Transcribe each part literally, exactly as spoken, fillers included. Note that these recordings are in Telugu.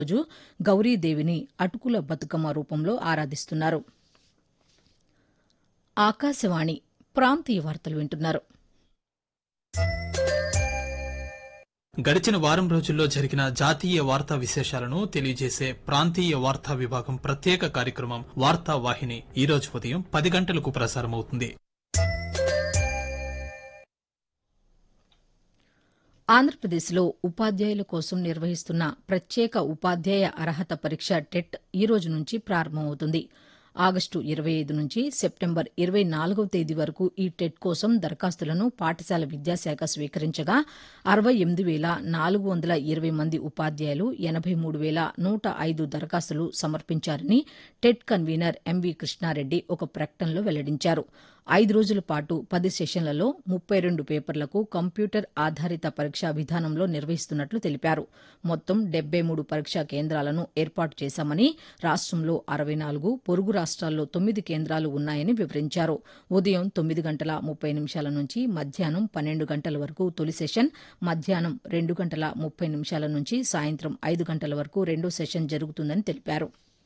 రోజు గౌరీదేవిని అటుకుల బతుకమ్మ రూపంలో ఆరాధిస్తున్నారు. ఆకాశవాణి ప్రాంతీయ వార్తలు వింటున్నారు. గడిచిన వారం రోజుల్లో జరిగిన జాతీయ వార్తా విశేషాలను తెలియజేసే ప్రాంతీయ వార్తా విభాగం ప్రత్యేక కార్యక్రమం వార్తా వాహిని ఈ రోజు ఉదయం పది గంటలకు ప్రసారమవుతుంది. ఆంధ్రప్రదేశ్లో ఉపాధ్యాయుల కోసం నిర్వహిస్తున్న ప్రత్యేక ఉపాధ్యాయ అర్హత పరీక్ష టెట్ ఈ రోజు నుంచి ప్రారంభమవుతుంది. ఆగస్టు ఇరవై ఐదు నుంచి సెప్టెంబర్ ఇరవై నాలుగవ తేదీ వరకు ఈ టెట్ కోసం దరఖాస్తులను పాఠశాల విద్యాశాఖ స్వీకరించగా అరవై ఎనిమిది వేల నాలుగు వందల ఇరవై మంది ఉపాధ్యాయులు ఎనబై మూడు వేల నూట ఐదు దరఖాస్తులు సమర్పించారని టెట్ కన్వీనర్ ఎంవీ కృష్ణారెడ్డి ఒక ప్రకటనలో వెల్లడించారు. ఐదు రోజుల పాటు పది సెషన్లలో ముప్పై రెండు పేపర్లకు కంప్యూటర్ ఆధారిత పరీక్షా విధానంలో నిర్వహిస్తున్నట్లు తెలిపారు. మొత్తం డెబ్బై మూడు పరీక్షా కేంద్రాలను ఏర్పాటు చేశామని, రాష్టంలో అరవై నాలుగు, పొరుగు రాష్ట్రాల్లో తొమ్మిది కేంద్రాలు ఉన్నాయని వివరించారు. ఉదయం తొమ్మిది గంటల ముప్పై నిమిషాల నుంచి మధ్యాహ్నం పన్నెండు గంటల వరకు తొలి సెషన్, మధ్యాహ్నం రెండు గంటల ముప్పై నిమిషాల నుంచి సాయంత్రం ఐదు గంటల వరకు రెండో సెషన్ జరుగుతుందని తెలిపారు.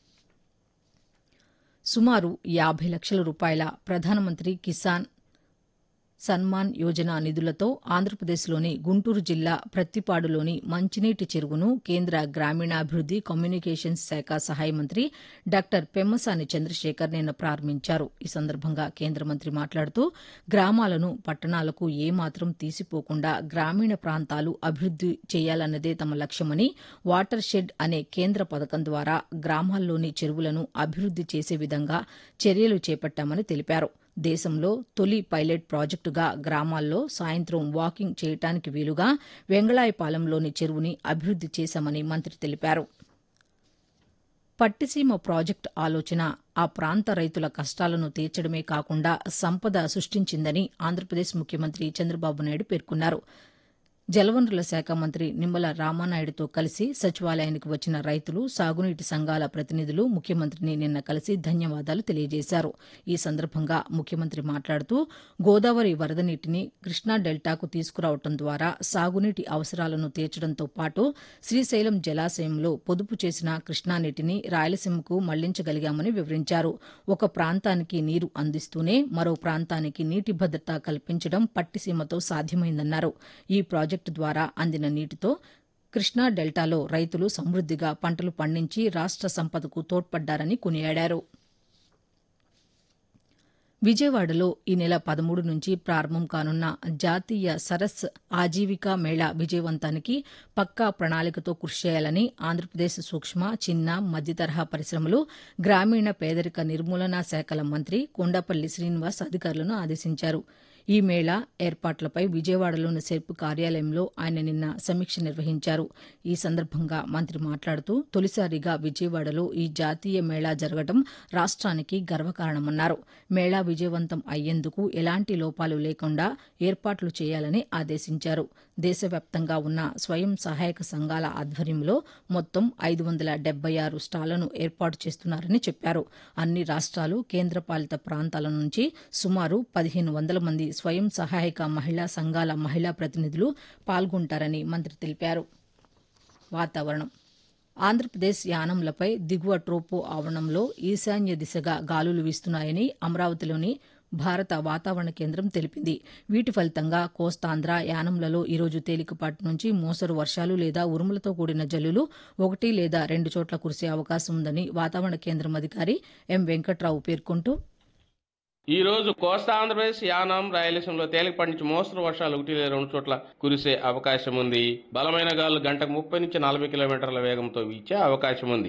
సుమారు యాభై లక్షల రూపాయల ప్రధానమంత్రి కిసాన్ సన్మాన్ యోజన నిధులతో ఆంధ్రప్రదేశ్లోని గుంటూరు జిల్లా ప్రత్తిపాడులోని మంచినీటి చెరువును కేంద్ర గ్రామీణాభివృద్ది కమ్యూనికేషన్స్ శాఖ సహాయ మంత్రి డాక్టర్ పెమ్మసాని చంద్రశేఖర్ నిన్న ప్రారంభించారు. ఈ సందర్భంగా కేంద్ర మంత్రి మాట్లాడుతూ గ్రామాలను పట్టణాలకు ఏమాత్రం తీసిపోకుండా గ్రామీణ ప్రాంతాలు అభివృద్ది చేయాలన్నదే తమ లక్ష్యమని, వాటర్ షెడ్ అనే కేంద్ర పథకం ద్వారా గ్రామాల్లోని చెరువులను అభివృద్ది చేసే విధంగా చర్యలు చేపట్టామని తెలిపారు. దేశంలో తొలి పైలట్ ప్రాజెక్టుగా గ్రామాల్లో సాయంత్రం వాకింగ్ చేయటానికి వీలుగా వెంగళాయపాలెంలోని చెరువుని అభివృద్ది చేశామని మంత్రి తెలిపారు. పట్టిసీమ ప్రాజెక్టు ఆలోచన ఆ ప్రాంత రైతుల కష్టాలను తీర్చడమే కాకుండా సంపద సృష్టించిందని ఆంధ్రప్రదేశ్ ముఖ్యమంత్రి చంద్రబాబు నాయుడు పేర్కొన్నారు. జలవనరుల శాఖ మంత్రి నిమ్మల రామానాయుడుతో కలిసి సచివాలయానికి వచ్చిన రైతులు, సాగునీటి సంఘాల ప్రతినిధులు ముఖ్యమంత్రిని నిన్న కలిసి ధన్యవాదాలు తెలియజేశారు. ఈ సందర్భంగా ముఖ్యమంత్రి మాట్లాడుతూ గోదావరి వరద నీటిని కృష్ణా డెల్టాకు తీసుకురావడం ద్వారా సాగునీటి అవసరాలను తీర్చడంతో పాటు శ్రీశైలం జలాశయంలో పొదుపు చేసిన కృష్ణానీటిని రాయలసీమకు మళ్లించగలిగామని వివరించారు. ఒక ప్రాంతానికి నీరు అందిస్తూనే మరో ప్రాంతానికి నీటి భద్రత కల్పించడం పట్టిసీమతో సాధ్యమైందన్నారు. ఈ ప్రాజెక్టు ద్వారా అందిన నీటితో కృష్ణా డెల్టాలో రైతులు సమృద్దిగా పంటలు పండించి రాష్ట సంపదకు తోడ్పడ్డారని కొనియాడారు. విజయవాడలో ఈ నెల పదమూడు నుంచి ప్రారంభం కానున్న జాతీయ సరస్ ఆజీవికా మేళా విజయవంతానికి పక్కా ప్రణాళికతో కృషి చేయాలని ఆంధ్రప్రదేశ్ సూక్ష్మ, చిన్న, మధ్యతరహా పరిశ్రమలు, గ్రామీణ పేదరిక నిర్మూలనా శాఖల మంత్రి కొండపల్లి శ్రీనివాస్ అధికారులను ఆదేశించారు. ఈ మేళా ఏర్పాట్లపై విజయవాడలోని సెర్ప్ కార్యాలయంలో ఆయన నిన్న సమీక్ష నిర్వహించారు. ఈ సందర్భంగా మంత్రి మాట్లాడుతూ తొలిసారిగా విజయవాడలో ఈ జాతీయ మేళా జరగడం రాష్ట్రానికి గర్వకారణమన్నారు. మేళా విజయవంతం అయ్యేందుకు ఎలాంటి లోపాలు లేకుండా ఏర్పాట్లు చేయాలని ఆదేశించారు. దేశవ్యాప్తంగా ఉన్న స్వయం సహాయక సంఘాల ఆధ్వర్యంలో మొత్తం ఐదు వందల డెబ్బై ఆరు స్టాళ్లను ఏర్పాటు చేస్తున్నారని చెప్పారు. అన్ని రాష్ట్రాలు, కేంద్రపాలిత ప్రాంతాల నుంచి సుమారు పదిహేను వందల మంది స్వయం సహాయక మహిళా సంఘాల మహిళా ప్రతినిధులు పాల్గొంటారని మంత్రి తెలిపారు. వాతావరణం. ఆంధ్రప్రదేశ్ యానంలపై దిగువ ట్రోపో ఆవరణంలో ఈశాన్య దిశగా గాలులు వీస్తున్నాయని అమరావతిలోని భారత వాతావరణ కేంద్రం తెలిపింది. వీటి ఫలితంగా కోస్తాంధ్ర, యానంలలో ఈరోజు తేలికపాటి నుంచి మోస్తరు వర్షాలు లేదా ఉరుములతో కూడిన జల్లులు ఒకటి లేదా రెండు చోట్ల కురిసే అవకాశం ఉందని వాతావరణ కేంద్రం అధికారి ఎం వెంకట్రావు పేర్కొంటూ ఈ రోజు కోస్తా ఆంధ్రప్రదేశ్, యానాం, రాయలసీమలో తేలికపాటి నుంచి మోస్తరు వర్షాలు ఒకటి లేదా రెండు చోట్ల కురిసే అవకాశం ఉంది. బలమైన గాలులు గంటకు ముప్పై నుంచి నలభై కిలోమీటర్ల వేగంతో వీచే అవకాశం ఉంది.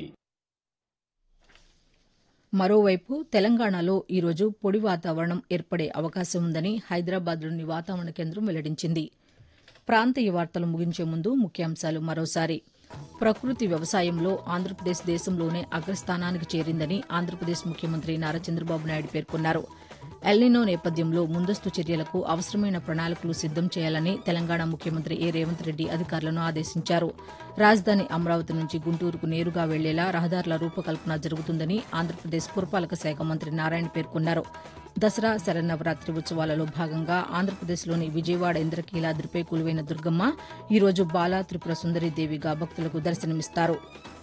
మరోవైపు తెలంగాణలో ఈరోజు పొడి వాతావరణం ఏర్పడే అవకాశం ఉందని హైదరాబాద్లోని వాతావరణ కేంద్రం వెల్లడించింది. ప్రాంతీయ వార్తలు ముగించే ముందు ముఖ్యాంశాలు మరోసారి. ప్రకృతి వ్యవసాయంలో ఆంధ్రప్రదేశ్ దేశంలోనే అగ్రస్థానానికి చేరిందని ఆంధ్రప్రదేశ్ ముఖ్యమంత్రి నారా చంద్రబాబు నాయుడు పేర్కొన్నారు. ఎల్నినో నేపథ్యంలో ముందస్తు చర్యలకు అవసరమైన ప్రణాళికలు సిద్దం చేయాలని తెలంగాణ ముఖ్యమంత్రి ఏ రేవంత్ రెడ్డి అధికారులను ఆదేశించారు. రాజధాని అమరావతి నుంచి గుంటూరుకు నేరుగా వెళ్లేలా రహదారుల రూపకల్పన జరుగుతుందని ఆంధ్రప్రదేశ్ పురపాలక శాఖ మంత్రి నారాయణ పేర్కొన్నారు. దసరా శరన్నవరాత్రి ఉత్సవాలలో భాగంగా ఆంధ్రప్రదేశ్లోని విజయవాడ ఇంద్రకీలాద్రిపై కొలువైన దుర్గమ్మ ఈరోజు బాలా త్రిపుర సుందరీదేవిగా భక్తులకు దర్శనమిస్తారు.